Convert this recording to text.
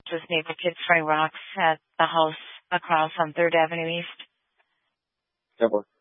with Neighbor Kids Fry Rocks at the house across on 3rd Avenue East. Yeah, boy.